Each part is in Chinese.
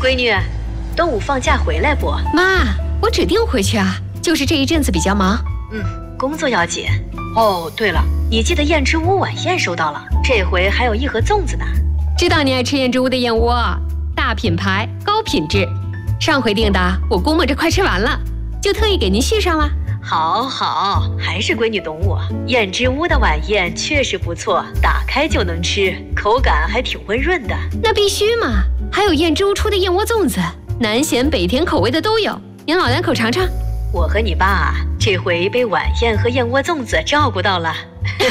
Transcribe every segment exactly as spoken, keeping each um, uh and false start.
闺女，端午放假回来不？ 妈，我指定回去啊，就是这一阵子比较忙。 嗯，工作要紧。哦，对了，你记得燕之屋晚宴收到了，这回还有一盒粽子呢。 知道你爱吃燕之屋的燕窝，大品牌高品质，上回订的我估摸着快吃完了，就特意给您续上了。 好好，还是闺女懂我。燕之屋的晚宴确实不错，打开就能吃，口感还挺温润的。 那必须嘛，还有燕之屋出的燕窝粽子，南咸北甜口味的都有，您老两口尝尝。 我和你爸这回被晚宴和燕窝粽子照顾到了。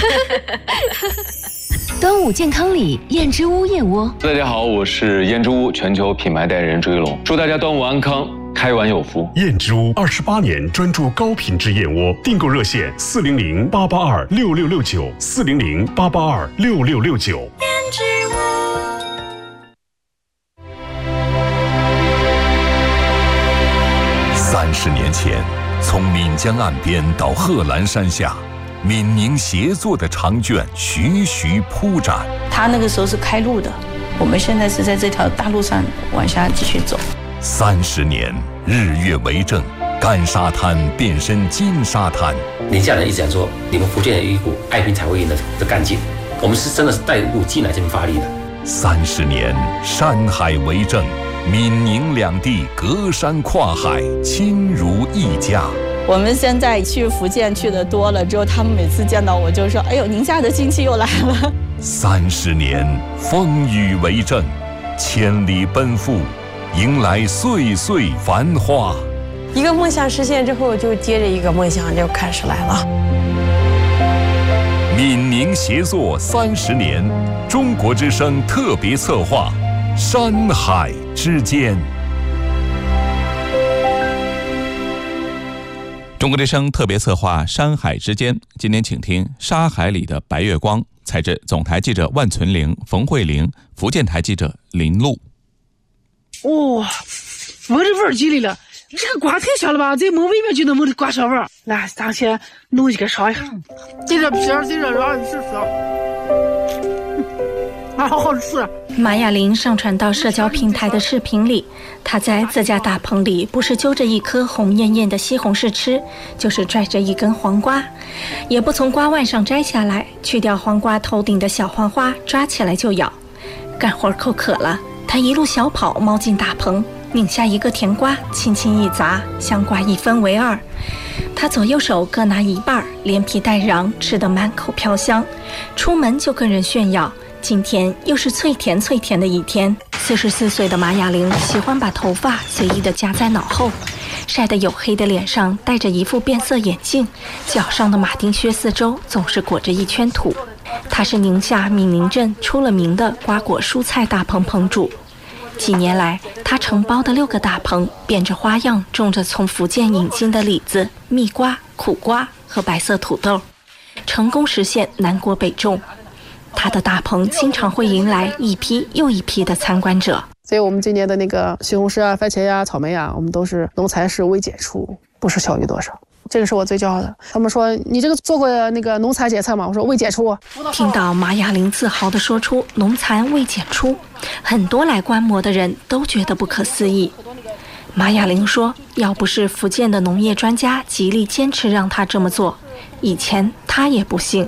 端午健康礼，燕之屋燕窝。 大家好，我是燕之屋全球品牌代言人朱一龙，祝大家端午安康，开碗有福。 燕之屋二十八年专注高品质燕窝，订购热线四零零八八二六六六九四零零八八二六六六九。 燕之屋。 三十年前，从岷江岸边到贺兰山下，闽宁协作的长卷徐徐铺展。 他那个时候是开路的，我们现在是在这条大路上往下继续走。 三十年，日月为证，干沙滩变身金沙滩。 宁夏人一直讲说，你们福建有一股爱拼才会赢的的干劲，我们是真的是带入进来这边发力的。 三十年，山海为证，闽宁两地隔山跨海，亲如一家。 我们现在去福建去的多了之后，他们每次见到我就说：“哎呦，宁夏的亲戚又来了。” 三十年，风雨为证，千里奔赴，迎来岁岁繁花。 一个梦想实现之后，就接着一个梦想就开始来了。 闽宁协作三十年，中国之声特别策划，山海之间。 中国之声特别策划《山海之间》，今天请听《沙海里的白月光》，采自总台记者万存玲、冯慧玲，福建台记者林璐。 哇、哦，闻着味儿进来了！这个瓜太香了吧？在门外面就能闻着瓜香味儿。来，咱先弄一个尝一下。这个皮儿，这个瓤是香，啊，好好吃。 马雅玲上传到社交平台的视频里，她在自家大棚里不是揪着一颗红艳艳的西红柿吃，就是拽着一根黄瓜，也不从瓜腕上摘下来，去掉黄瓜头顶的小黄花，抓起来就咬。干活口渴了，她一路小跑猫进大棚，拧下一个甜瓜，轻轻一砸，香瓜一分为二。她左右手各拿一半，连皮带瓤，吃得满口飘香。出门就跟人炫耀，今天又是脆甜脆甜的一天。四十四岁的马雅玲喜欢把头发随意地夹在脑后，晒得黝黑的脸上戴着一副变色眼镜，脚上的马丁靴四周总是裹着一圈土。她是宁夏闽宁镇出了名的瓜果蔬菜大棚棚主。几年来，他承包的六个大棚变着花样种着从福建引进的李子、蜜瓜、苦瓜和白色土豆，成功实现南国北种。他的大棚经常会迎来一批又一批的参观者。 所以我们今年的那个西红柿啊、番茄啊、草莓啊，我们都是农残是未检出，不是小于多少。这个是我最骄傲的。他们说你这个做过那个农残检测吗？我说未检出。 听到马雅玲自豪地说出农残未检出，很多来观摩的人都觉得不可思议。马雅玲说，要不是福建的农业专家极力坚持让她这么做，以前她也不信。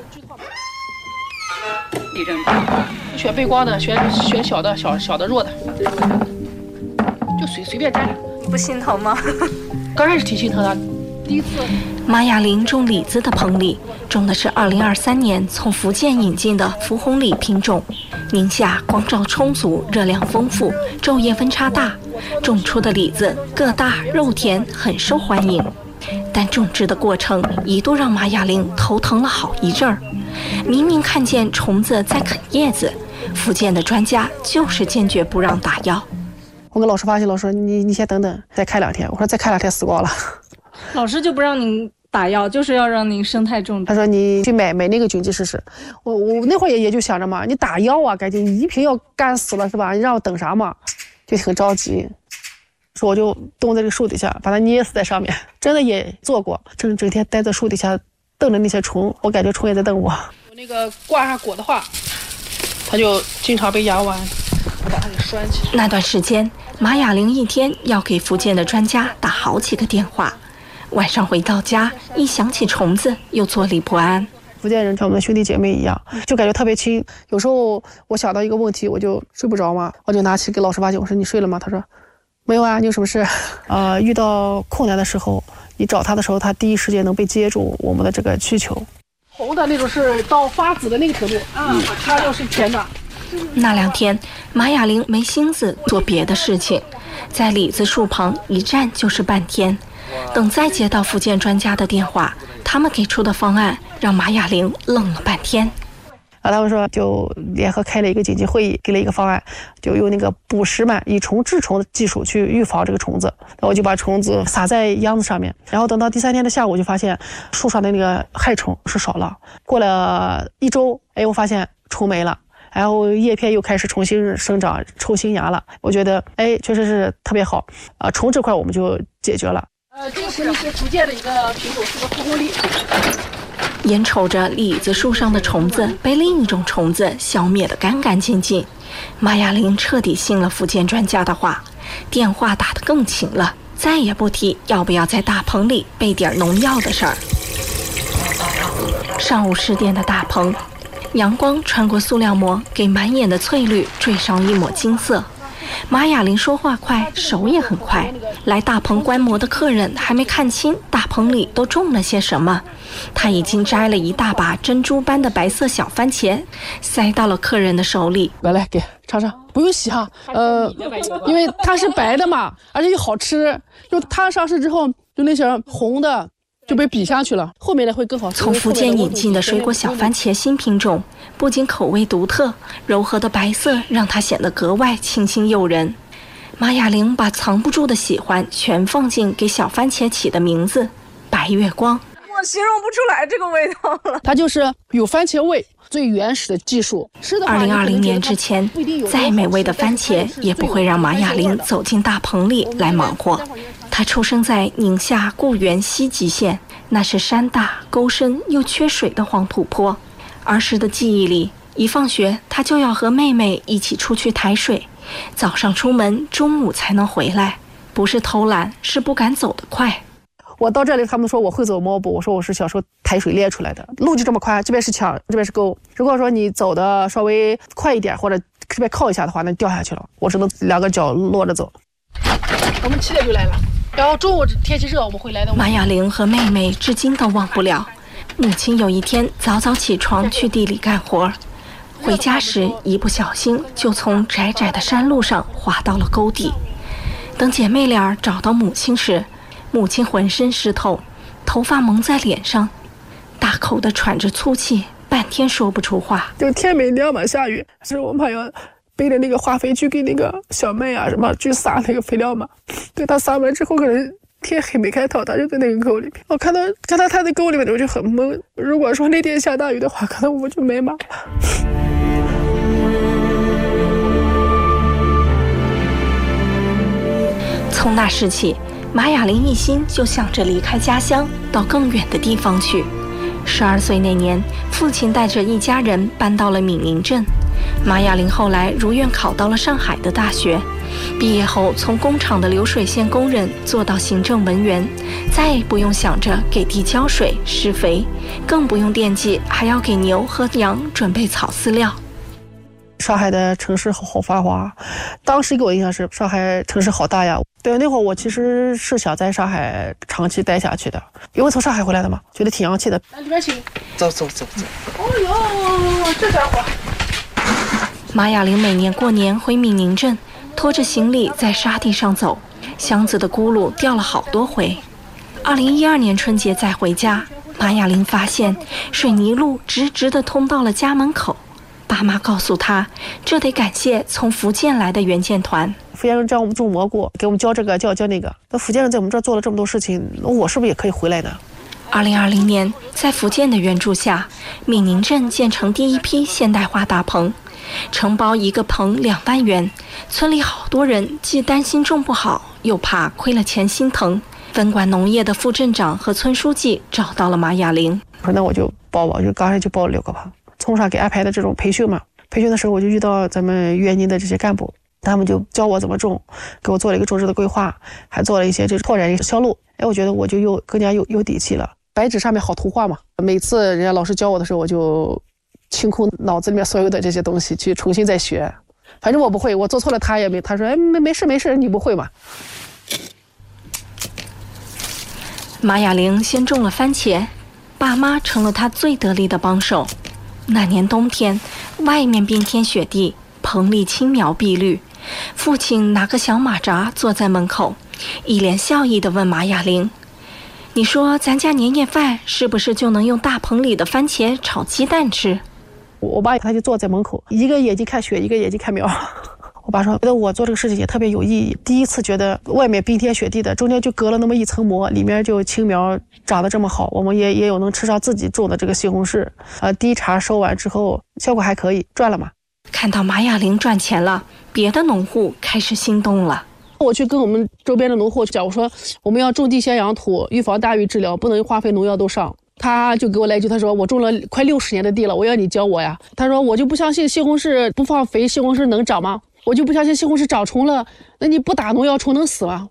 选背光的，选选小的，小小的弱的，就随随便摘。 不心疼吗？ 刚开始挺心疼的。第一次， 马雅玲种李子的棚里种的是二零二三年从福建引进的福红李品种。宁夏光照充足，热量丰富，昼夜温差大，种出的李子个大肉甜，很受欢迎。但种植的过程一度让马雅玲头疼了好一阵儿。明明看见虫子在啃叶子，福建的专家就是坚决不让打药。 我跟老师发现，老师说你你先等等，再开两天。我说再开两天死光了。 老师就不让您打药，就是要让您生态种植。 他说你去买买那个菌剂试试。我我那会儿也也就想着嘛，你打药啊，感觉你一瓶要干死了是吧？你让我等啥嘛？就挺着急。说我就冻在这个树底下，把它捏死在上面。真的也做过，整整天待在树底下瞪着那些虫，我感觉虫也在瞪我。 我那个挂上果的话，它就经常被压弯。 我把它给拴起来。 那段时间，马雅玲一天要给福建的专家打好几个电话，晚上回到家，一想起虫子，又坐立不安。 福建人像我们的兄弟姐妹一样，就感觉特别亲。有时候我想到一个问题，我就睡不着嘛，我就拿起给老师发信，我说你睡了吗？他说没有啊，你有什么事？呃，遇到困难的时候，你找他的时候，他第一时间能被接住我们的这个需求。 红的那种是到发紫的那个程度啊，它就是甜的。 那两天，马雅玲没心思做别的事情，在李子树旁一站就是半天。等再接到福建专家的电话，他们给出的方案让马雅玲愣了半天。 啊，他们说就联合开了一个紧急会议，给了一个方案，就用那个捕食螨以虫治虫的技术去预防这个虫子。我就把虫子撒在秧子上面，然后等到第三天的下午，就发现树上的那个害虫是少了。过了一周，哎，我发现虫没了。然后叶片又开始重新生长，抽新芽了。我觉得，哎，确实是特别好。啊，虫这块我们就解决了。 呃，这个是福建的一个品种，是个蒲公梨。 眼瞅着李子树上的虫子被另一种虫子消灭得干干净净，马雅玲彻底信了福建专家的话，电话打得更勤了，再也不提要不要在大棚里备点农药的事儿。上午十点的大棚，阳光穿过塑料膜，给满眼的翠绿缀上一抹金色。马雅玲说话快，手也很快。来大棚观摩的客人还没看清大棚里都种了些什么，她已经摘了一大把珍珠般的白色小番茄，塞到了客人的手里。 来来，给尝尝，不用洗哈。呃，因为它是白的嘛，而且又好吃。就它上市之后，就那些红的就被比下去了，后面的会更好吃。 从福建引进的水果小番茄新品种，不仅口味独特，柔和的白色让它显得格外清新诱人。马雅玲把藏不住的喜欢全放进给小番茄起的名字“白月光”。 我形容不出来这个味道了。 它就是有番茄味，最原始的技术。 二零二零年之前，再美味的番茄也不会让马雅玲走进大棚里来忙活。她出生在宁夏固原西极县，那是山大沟深又缺水的黄土坡。儿时的记忆里，一放学她就要和妹妹一起出去抬水，早上出门，中午才能回来。不是偷懒，是不敢走得快。 我到这里，他们说我会走猫步，我说我是小时候抬水练出来的。路就这么宽，这边是墙，这边是沟。如果说你走的稍微快一点，或者这边靠一下的话，那掉下去了。我只能两个脚落着走。 我们七点就来了，然后中午天气热，我们会来的。 马雅玲和妹妹至今都忘不了，母亲有一天早早起床去地里干活，回家时一不小心就从窄窄的山路上滑到了沟底。等姐妹俩找到母亲时，母亲浑身湿透，头发蒙在脸上，大口的喘着粗气，半天说不出话。 就天没亮嘛，下雨，是我们还要背着那个化肥去给那个小麦啊什么去撒那个肥料嘛。对，他撒完之后，可能天黑没开透，他就在那个沟里面。我看到看到他在沟里面，我就很懵。如果说那天下大雨的话，可能我就没嘛。 从那时起，马雅玲一心就想着离开家乡，到更远的地方去。十二岁那年，父亲带着一家人搬到了闽宁镇。马雅玲后来如愿考到了上海的大学，毕业后从工厂的流水线工人做到行政文员，再也不用想着给地浇水施肥，更不用惦记还要给牛和羊准备草饲料。 上海的城市好繁华，当时给我印象是上海城市好大呀。对，那会儿我其实是想在上海长期待下去的，因为从上海回来的嘛，觉得挺洋气的。 来里边请， 走走走走。 哦呦，这家伙！ 马雅玲每年过年回闽宁镇，拖着行李在沙地上走，箱子的轱辘掉了好多回。二零一二年春节再回家，马雅玲发现水泥路直直地通到了家门口。爸妈告诉他，这得感谢从福建来的援建团。 福建人教我们种蘑菇，给我们教这个教教那个。那福建人在我们这儿做了这么多事情，那我是不是也可以回来呢？ 二零二零年，在福建的援助下，闽宁镇建成第一批现代化大棚，承包一个棚两万元。村里好多人既担心种不好，又怕亏了钱心疼。分管农业的副镇长和村书记找到了马雅玲， 说那我就报吧，我就刚才就报了六个棚。从上给安排的这种培训嘛， 培训的时候我就遇到咱们园林的这些干部，他们就教我怎么种，给我做了一个种植的规划，还做了一些这拓展一个销路。哎，我觉得我就又更加有有底气了。白纸上面好图画嘛，每次人家老师教我的时候，我就清空脑子里面所有的这些东西，去重新再学。反正我不会，我做错了他也没，他说哎没没事没事，你不会嘛。 马雅玲先种了番茄，爸妈成了她最得力的帮手。那年冬天，外面冰天雪地，棚里青苗碧绿，父亲拿个小马扎坐在门口，一脸笑意地问马雅玲：“你说咱家年夜饭是不是就能用大棚里的番茄炒鸡蛋吃？” 我爸他就坐在门口，一个眼睛看雪，一个眼睛看苗。我爸说，觉得我做这个事情也特别有意义。第一次觉得外面冰天雪地的，中间就隔了那么一层膜，里面就青苗长得这么好，我们也也有能吃上自己种的这个西红柿。呃，第一茬收完之后，效果还可以，赚了嘛。 看到马雅玲赚钱了，别的农户开始心动了。 我去跟我们周边的农户讲，我说我们要种地先养土，预防大雨治疗，不能化肥农药都上。他就给我来一句，他说我种了快六十年的地了，我要你教我呀。他说我就不相信西红柿不放肥，西红柿能长吗？我就不相信西红柿长虫了，那你不打农药虫能死吗？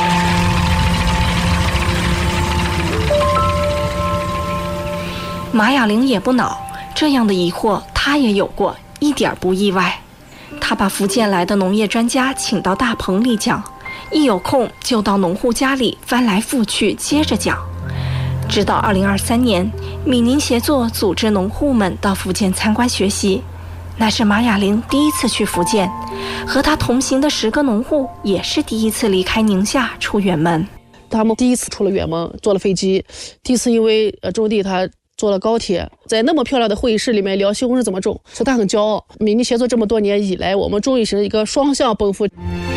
马雅玲也不恼，这样的疑惑她也有过，一点不意外。她把福建来的农业专家请到大棚里讲，一有空就到农户家里翻来覆去接着讲。直到二零二三年，闽宁协作组织农户们到福建参观学习，那是马雅玲第一次去福建，和她同行的十个农户也是第一次离开宁夏出远门。 他们第一次出了远门，坐了飞机，第一次因为呃种地，他坐了高铁，在那么漂亮的会议室里面聊西红柿怎么种，说他很骄傲。闽宁协作这么多年以来，我们终于是一个双向奔赴。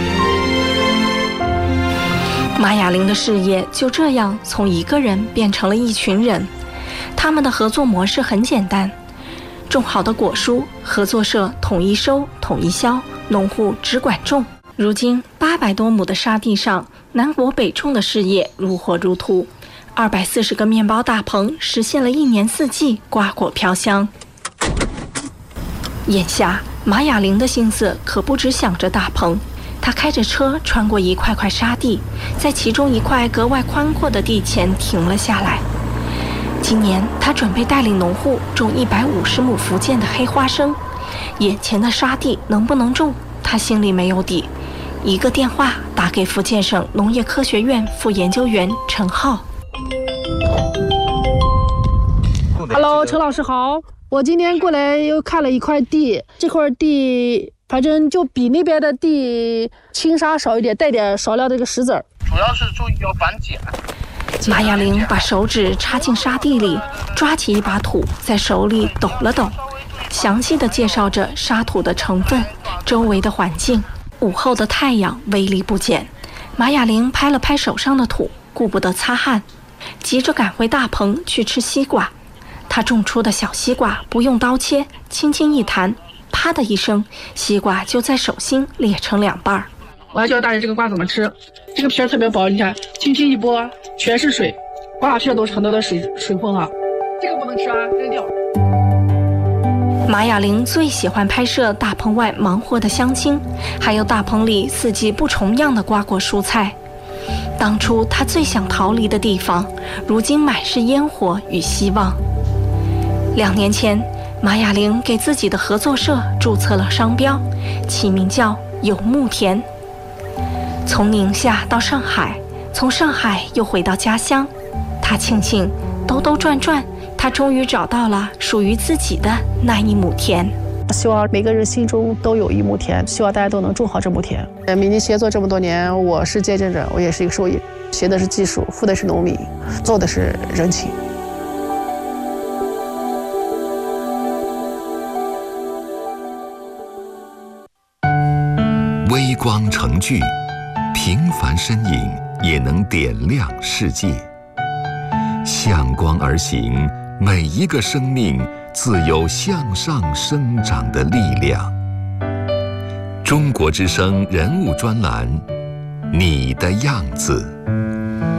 马雅玲的事业就这样从一个人变成了一群人。他们的合作模式很简单，种好的果蔬，合作社统一收统一销，农户只管种。如今八百多亩的沙地上，南国北种的事业如火如荼，二百四十个面包大棚实现了一年四季瓜果飘香。眼下马雅玲的心思可不只想着大棚，他开着车穿过一块块沙地，在其中一块格外宽阔的地前停了下来。今年他准备带领农户种一百五十亩福建的黑花生，眼前的沙地能不能种，他心里没有底。一个电话打给福建省农业科学院副研究员陈浩。 Hello， 陈老师好，我今天过来又看了一块地，这块地反正就比那边的地青沙少一点，带点少量的这个石子儿。 主要是注意要反碱。 马雅玲把手指插进沙地里，抓起一把土，在手里抖了抖，详细地介绍着沙土的成分、周围的环境。午后的太阳威力不减，马雅玲拍了拍手上的土，顾不得擦汗，急着赶回大棚去吃西瓜。她种出的小西瓜不用刀切，轻轻一弹，啪的一声，西瓜就在手心裂成两半。 我要教大家这个瓜怎么吃，这个皮儿特别薄，你看，轻轻一剥，全是水，瓜皮都是很多的水水分啊。这个不能吃啊，扔掉。 马雅玲最喜欢拍摄大棚外忙活的乡亲，还有大棚里四季不重样的瓜果蔬菜。当初她最想逃离的地方，如今满是烟火与希望。两年前，马雅玲给自己的合作社注册了商标，起名叫有木田。从宁夏到上海，从上海又回到家乡，她庆幸兜兜转转，她终于找到了属于自己的那一亩田。 希望每个人心中都有一亩田，希望大家都能种好这亩田。呃，闽宁协作这么多年，我是见证者，我也是一个受益，学的是技术，付的是农民，做的是人情。 微光成炬，平凡身影也能点亮世界。向光而行，每一个生命自有向上生长的力量。中国之声人物专栏，你的样子。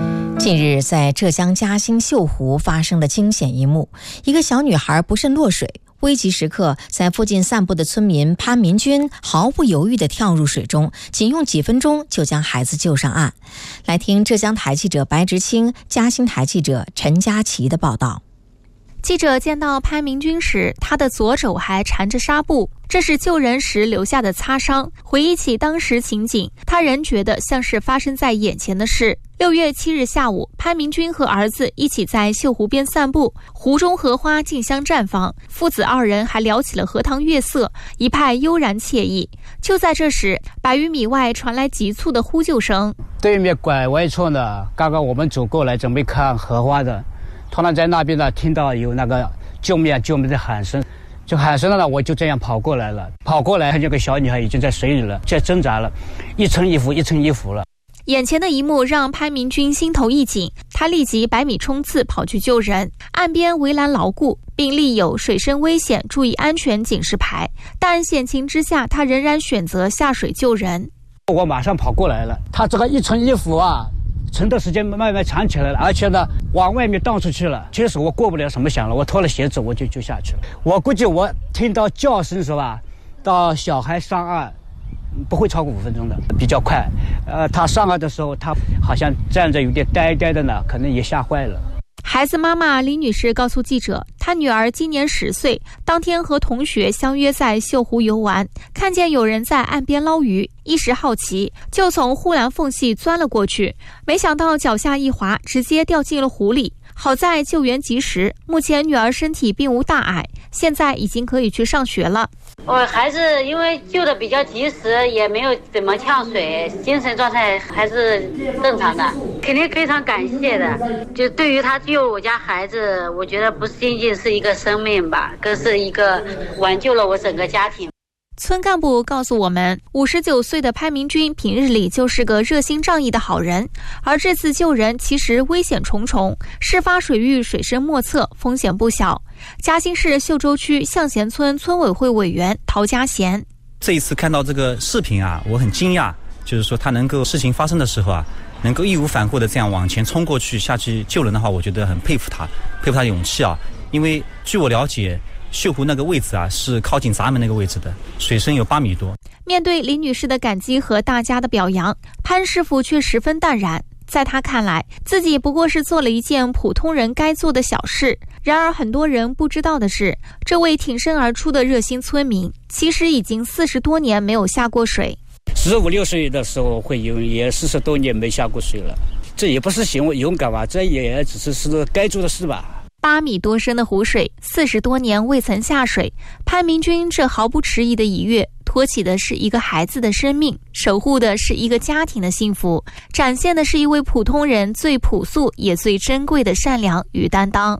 近日，在浙江嘉兴秀湖发生的惊险一幕，一个小女孩不慎落水，危急时刻，在附近散步的村民潘民军毫不犹豫地跳入水中，仅用几分钟就将孩子救上岸。来听浙江台记者白直清、嘉兴台记者陈佳琪的报道。 记者见到潘明军时，他的左手还缠着纱布，这是救人时留下的擦伤。回忆起当时情景，他仍觉得像是发生在眼前的事。六月七日下午，潘明军和儿子一起在秀湖边散步，湖中荷花竞相绽放，父子二人还聊起了荷塘月色，一派悠然惬意。就在这时，百余米外传来急促的呼救声。 对面拐弯处呢，刚刚我们走过来准备看荷花的，突然在那边呢听到有那个救命救命的喊声，就喊声了呢，我就这样跑过来了。跑过来，那个小女孩已经在水里了，在挣扎了，一层衣服一层衣服了。 眼前的一幕让潘明军心头一紧，他立即百米冲刺跑去救人。岸边围栏牢固，并立有水深危险注意安全警示牌，但险情之下，他仍然选择下水救人。 我马上跑过来了，他这个一层衣服啊撑的时间慢慢长起来了，而且呢往外面荡出去了。其实我过不了什么想了，我脱了鞋子我就就下去了。我估计我听到叫声是吧，到小孩上岸不会超过五分钟的，比较快。呃，他上岸的时候，他好像站着有点呆呆的呢，可能也吓坏了。 孩子妈妈李女士告诉记者，她女儿今年十岁，当天和同学相约在秀湖游玩，看见有人在岸边捞鱼，一时好奇，就从护栏缝隙钻了过去，没想到脚下一滑，直接掉进了湖里。好在救援及时，目前女儿身体并无大碍，现在已经可以去上学了。 我孩子因为救的比较及时，也没有怎么呛水，精神状态还是正常的，肯定非常感谢的。就对于他救我家孩子，我觉得不仅仅是一个生命吧，更是一个挽救了我整个家庭。 村干部告诉我们，五十九岁的潘明军平日里就是个热心仗义的好人，而这次救人其实危险重重，事发水域水深莫测，风险不小。嘉兴市秀洲区象贤村村委会委员陶家贤， 这一次看到这个视频啊，我很惊讶，就是说他能够事情发生的时候啊，能够义无反顾的这样往前冲过去下去救人的话，我觉得很佩服他，佩服他的勇气啊。因为据我了解，秀湖那个位置啊，是靠近闸门那个位置的，水深有八米多。 面对李女士的感激和大家的表扬，潘师傅却十分淡然。在他看来，自己不过是做了一件普通人该做的小事。然而，很多人不知道的是，这位挺身而出的热心村民，其实已经四十多年没有下过水。 十五六岁的时候会游，也四十多年没下过水了。这也不是勇勇敢吧，这也只是是该做的事吧。 八米多深的湖水，四十多年未曾下水，潘明军这毫不迟疑的一跃，托起的是一个孩子的生命，守护的是一个家庭的幸福，展现的是一位普通人最朴素也最珍贵的善良与担当。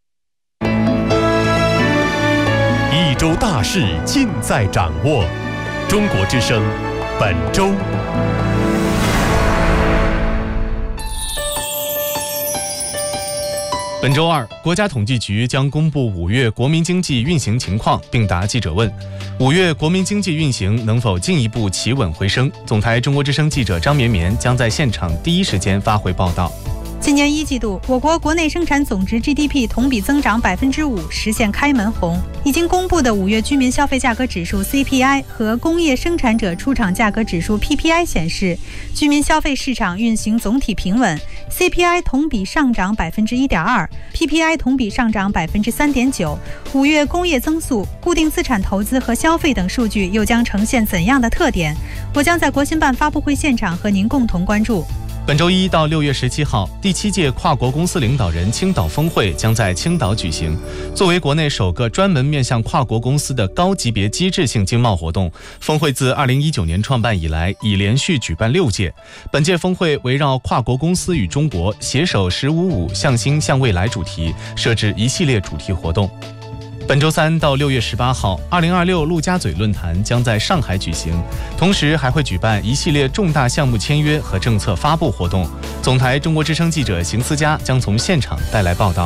一周大事尽在掌握，中国之声本周。 本周二，国家统计局将公布五月国民经济运行情况，并答记者问：五月国民经济运行能否进一步企稳回升？总台中国之声记者张绵绵将在现场第一时间发回报道。 今年一季度，我国国内生产总值 G D P 同比增长百分之五，实现开门红。已经公布的五月居民消费价格指数 C P I 和工业生产者出厂价格指数 P P I 显示，居民消费市场运行总体平稳。C P I 同比上涨百分之一点二 ，P P I 同比上涨百分之三点九。五月工业增速、固定资产投资和消费等数据又将呈现怎样的特点？我将在国新办发布会现场和您共同关注。 本周一到六月十七号，第七届跨国公司领导人青岛峰会将在青岛举行。作为国内首个专门面向跨国公司的高级别机制性经贸活动，峰会自二零一九年创办以来，已连续举办六届。本届峰会围绕跨国公司与中国携手十五五向新向未来主题，设置一系列主题活动。本周三到六月十八号，二零二六陆家嘴论坛将在上海举行，同时还会举办一系列重大项目签约和政策发布活动。总台中国之声记者邢思佳将从现场带来报道。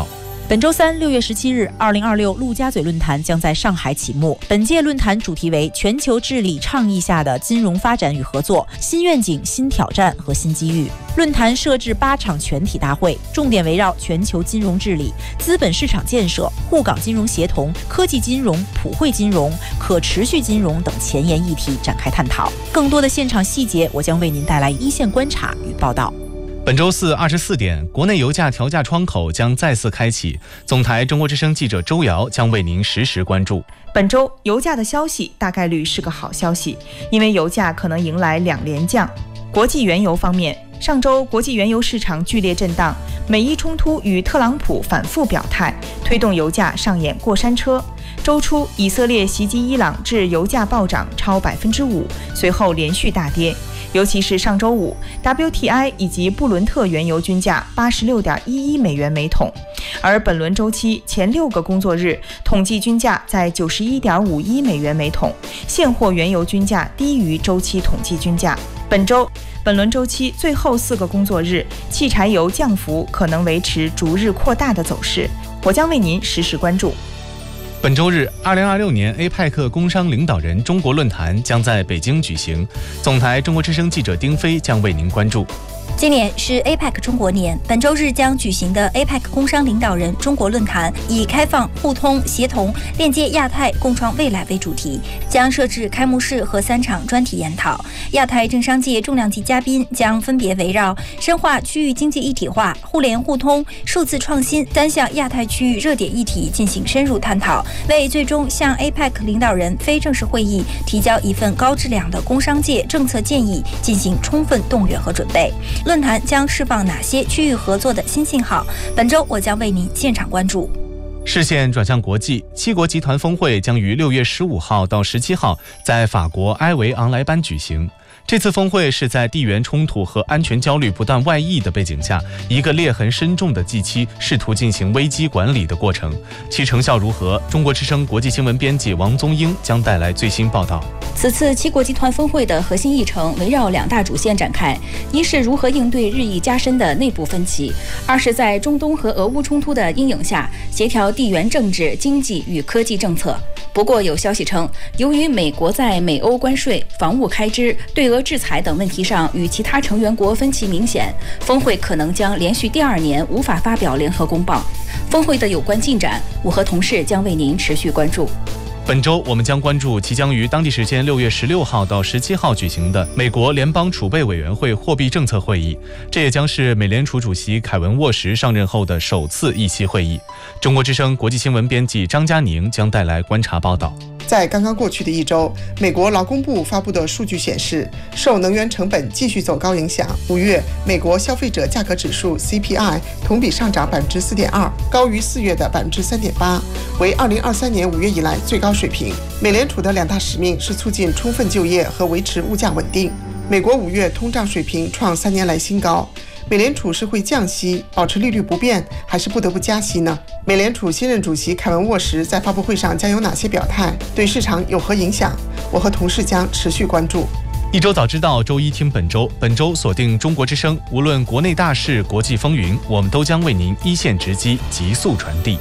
本周三，六月十七日，二零二六陆家嘴论坛将在上海启幕。本届论坛主题为全球治理倡议下的金融发展与合作：新愿景、新挑战和新机遇。论坛设置八场全体大会，重点围绕全球金融治理、资本市场建设、沪港金融协同、科技金融、普惠金融、可持续金融等前沿议题展开探讨。更多的现场细节，我将为您带来一线观察与报道。 本周四二十四点，国内油价调价窗口将再次开启。总台中国之声记者周瑶将为您实时关注。 本周油价的消息大概率是个好消息，因为油价可能迎来两连降。国际原油方面，上周国际原油市场剧烈震荡，美伊冲突与特朗普反复表态，推动油价上演过山车。周初，以色列袭击伊朗致油价暴涨超百分之五，随后连续大跌。尤其是上周五 ，W T I 以及布伦特原油均价八十六点一一美元每桶，而本轮周期前六个工作日统计均价在九十一点五一美元每桶，现货原油均价低于周期统计均价。本周本轮周期最后四个工作日，汽柴油降幅可能维持逐日扩大的走势，我将为您实时关注。 本周日，二零二六年 A P E C 工商领导人中国论坛将在北京举行。总台中国之声记者丁飞将为您关注。 今年是 A P E C 中国年，本周日将举行的 A P E C 工商领导人中国论坛以开放、互通、协同、链接亚太、共创未来为主题，将设置开幕式和三场专题研讨。亚太政商界重量级嘉宾将分别围绕深化区域经济一体化、互联互通、数字创新三项亚太区域热点议题进行深入探讨，为最终向 A P E C 领导人非正式会议提交一份高质量的工商界政策建议进行充分动员和准备。论坛将释放哪些区域合作的新信号？本周我将为您现场关注。 视线转向国际，七国集团峰会将于六月十五号到十七号在法国埃维昂莱班举行。这次峰会是在地缘冲突和安全焦虑不断外溢的背景下，一个裂痕深重的 G 七试图进行危机管理的过程，其成效如何？中国之声国际新闻编辑王宗英将带来最新报道。 此次七国集团峰会的核心议程围绕两大主线展开，一是如何应对日益加深的内部分歧，二是在中东和俄乌冲突的阴影下协调地缘政治、经济与科技政策。不过有消息称，由于美国在美欧关税、防务开支、对俄制裁等问题上与其他成员国分歧明显，峰会可能将连续第二年无法发表联合公报。峰会的有关进展，我和同事将为您持续关注。 本周我们将关注即将于当地时间六月十六号到十七号举行的美国联邦储备委员会货币政策会议，这也将是美联储主席凯文沃什上任后的首次议息会议。中国之声国际新闻编辑张佳宁将带来观察报道。 在刚刚过去的一周，美国劳工部发布的数据显示，受能源成本继续走高影响，五月美国消费者价格指数 C P I 同比上涨百分之四点二，高于四月的百分之三点八，为二零二三年五月以来最高水平。美联储的两大使命是促进充分就业和维持物价稳定。美国五月通胀水平创三年来新高。美联储是会降息，保持利率不变，还是不得不加息呢？美联储新任主席凯文沃什在发布会上将有哪些表态？对市场有何影响？我和同事将持续关注。 一周早知道，周一听本周。本周锁定中国之声，无论国内大事、国际风云，我们都将为您一线直击，急速传递。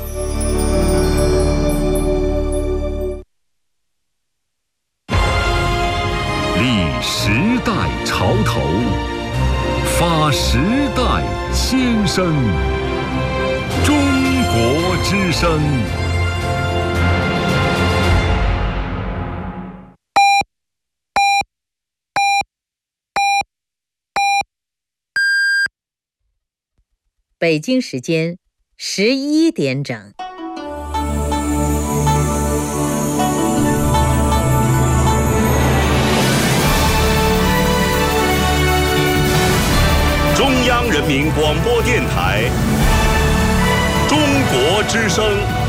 立时代潮头，发时代先声。中国之声。 北京时间十一点整。 中央人民广播电台，中国之声。